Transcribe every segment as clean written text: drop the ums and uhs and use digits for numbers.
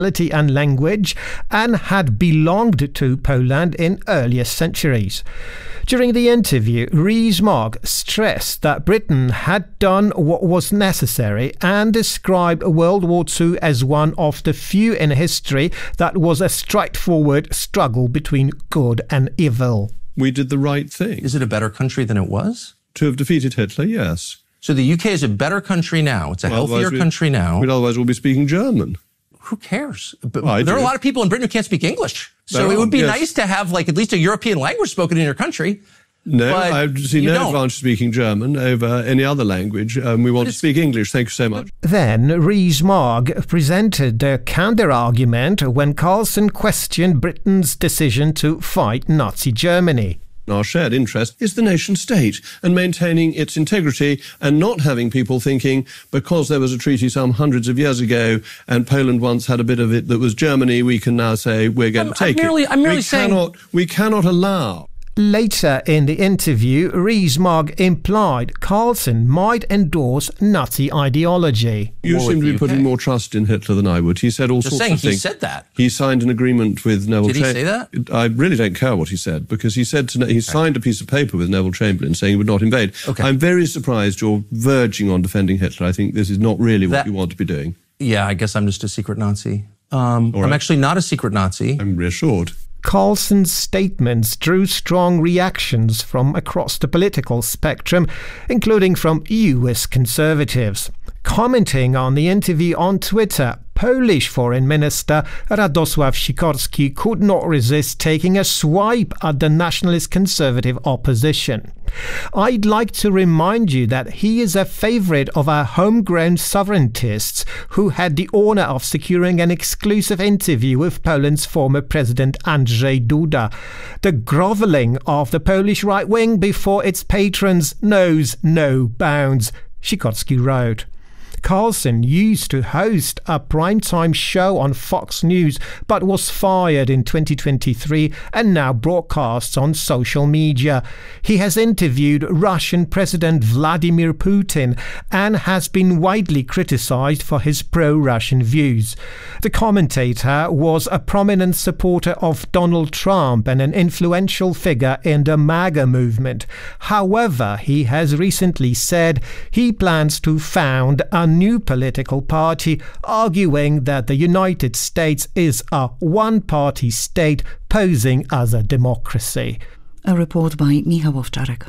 and language and had belonged to Poland in earlier centuries. During the interview, Rees-Mogg stressed that Britain had done what was necessary and described World War II as one of the few in history that was a straightforward struggle between good and evil. We did the right thing. Is it a better country than it was? To have defeated Hitler, yes. So the UK is a better country now. It's a healthier country now. Otherwise we'll be speaking German. Who cares? But there are a lot of people in Britain who can't speak English. So it would be nice to have like at least a European language spoken in your country. No, I see no advantage speaking German over any other language. We want to speak English. Thank you so much. Then Rees-Mogg presented a counter-argument when Carlson questioned Britain's decision to fight Nazi Germany. Our shared interest is the nation state and maintaining its integrity and not having people thinking because there was a treaty some hundreds of years ago and Poland once had a bit of it that was Germany, we can now say we're going to take it. I'm merely saying... We cannot allow... Later in the interview, Rees-Mogg implied Carlson might endorse Nazi ideology. You seem to be putting more trust in Hitler than I would. He said all sorts of things. He said that. He signed an agreement with Neville Chamberlain. Did he say that? I really don't care what he said, because he said he signed a piece of paper with Neville Chamberlain saying he would not invade. Okay. I'm very surprised you're verging on defending Hitler. I think this is not really what you want to be doing. Yeah, I guess I'm just a secret Nazi. I'm actually not a secret Nazi. I'm reassured. Carlson's statements drew strong reactions from across the political spectrum, including from US conservatives. Commenting on the interview on Twitter, Polish Foreign Minister Radosław Sikorski could not resist taking a swipe at the nationalist conservative opposition. I'd like to remind you that he is a favourite of our homegrown sovereigntists who had the honour of securing an exclusive interview with Poland's former president Andrzej Duda. The grovelling of the Polish right wing before its patrons knows no bounds, Sikorski wrote. Carlson used to host a primetime show on Fox News but was fired in 2023 and now broadcasts on social media. He has interviewed Russian President Vladimir Putin and has been widely criticized for his pro-Russian views. The commentator was a prominent supporter of Donald Trump and an influential figure in the MAGA movement. However, he has recently said he plans to found a new political party, arguing that the United States is a one-party state posing as a democracy. A report by Michał Owczarek.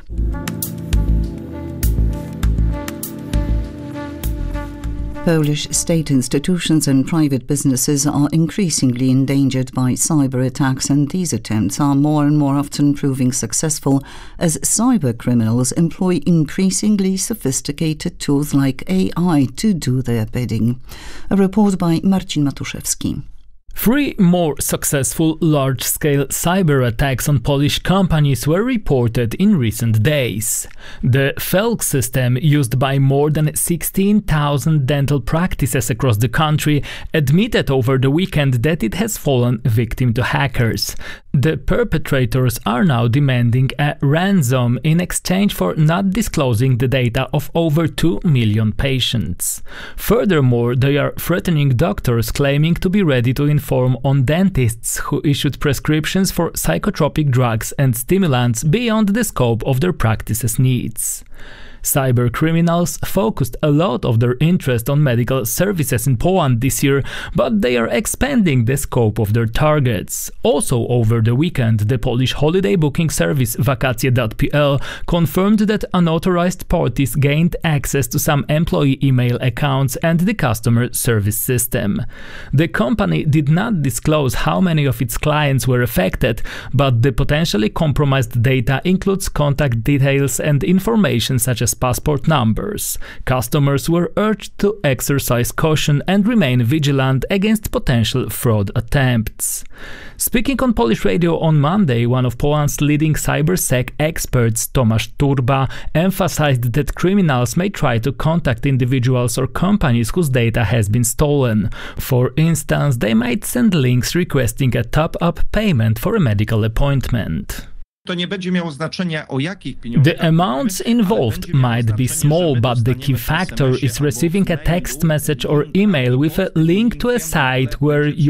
Polish state institutions and private businesses are increasingly endangered by cyber attacks, and these attempts are more and more often proving successful as cyber criminals employ increasingly sophisticated tools like AI to do their bidding. A report by Marcin Matuszewski. 3 more successful large-scale cyber attacks on Polish companies were reported in recent days. The Felk system, used by more than 16,000 dental practices across the country, admitted over the weekend that it has fallen victim to hackers. The perpetrators are now demanding a ransom in exchange for not disclosing the data of over 2 million patients. Furthermore, they are threatening doctors, claiming to be ready to inform on dentists who issued prescriptions for psychotropic drugs and stimulants beyond the scope of their practice's needs. Cyber criminals focused a lot of their interest on medical services in Poland this year, but they are expanding the scope of their targets. Also over the weekend, the Polish holiday booking service Wakacje.pl confirmed that unauthorized parties gained access to some employee email accounts and the customer service system. The company did not disclose how many of its clients were affected, but the potentially compromised data includes contact details and information such as passport numbers. Customers were urged to exercise caution and remain vigilant against potential fraud attempts. Speaking on Polish radio on Monday, one of Poland's leading cybersec experts, Tomasz Turba, emphasized that criminals may try to contact individuals or companies whose data has been stolen. For instance, they might send links requesting a top-up payment for a medical appointment. The amounts involved might be small, but the key factor is receiving a text message or email with a link to a site where you